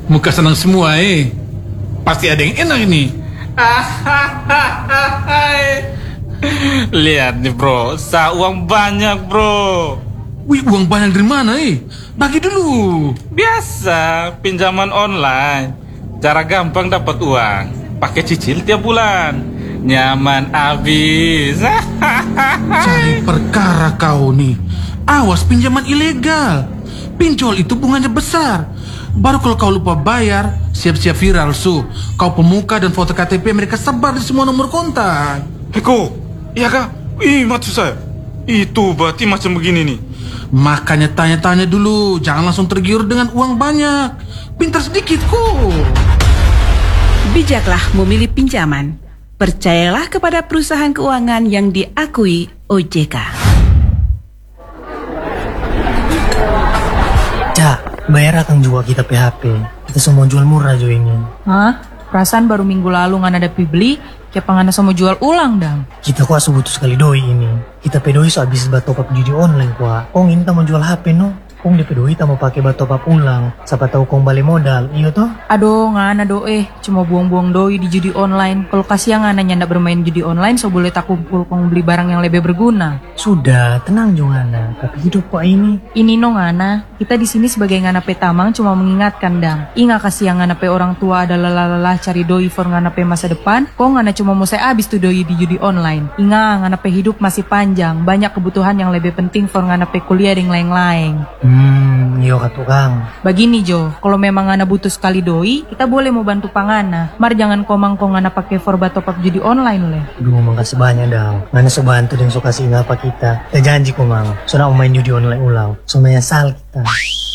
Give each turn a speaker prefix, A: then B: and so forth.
A: muka senang semua Pasti ada yang enak ini.
B: Lihat nih bro, uang banyak bro.
A: Wih, uang banyak dari mana Bagi dulu.
B: Biasa, pinjaman online. Cara gampang dapat uang. Pakai cicil tiap bulan. Nyaman abis.
A: Cari perkara kau nih. Awas pinjaman ilegal. Pinjol itu bunganya besar. Baru kalau kau lupa bayar, siap-siap viral Kau pemuka dan foto KTP mereka sebar di semua nomor kontak.
B: Eko, iya kak? Maksud saya itu berarti macam begini nih.
A: Makanya tanya-tanya dulu. Jangan langsung tergiur dengan uang banyak. Pintar sedikit kok.
C: Bijaklah memilih pinjaman. Percayalah kepada perusahaan keuangan yang diakui OJK.
D: Bayar akan juga kita PHP. Kita semua jual murah jo ini.
E: Hah? Perasaan baru minggu lalu nggak ada beli, kayak pangana semua jual ulang dang.
D: Kita kuah butuh sekali doi ini. Kita pedoi so habis buat top up judi online kuah. Kong ini mau jual HP no. Kong di pedoi mau pakai buat top up ulang. Siapa tahu kong balik modal. Iyo toh?
E: Aduh ngana cuma buang-buang doi di judi online. Kalau kasihan ngana nyanda bermain judi online, so boleh tak kumpul kong beli barang yang lebih berguna.
D: Sudah, tenang jo ngana. Tapi hidup kok ini.
E: Ini no ngana. Kita di sini sebagai ngana pe tamang cuma mengingatkan dang. Ingat kasihan ngana pe orang tua ada lelah-lelah cari doi for ngana pe masa depan. Kong ngana cuma mau saya habis tuh doi di judi online. Ingat ngana pe hidup masih panjang. Banyak kebutuhan yang lebih penting for ngana pe kuliah dan lain-lain.
D: Iyo katukang.
E: Begini Jo, kalau memang ngana butuh sekali doi, kita boleh mau bantu pangana. Mar jangan komang ngana pakai for top up judi online leh.
D: Duh, makasih banyak dang. Ngana so bantu dan so kasih ngapa kita. Kita janji komang. So na main judi online ulang. So menyesal kita.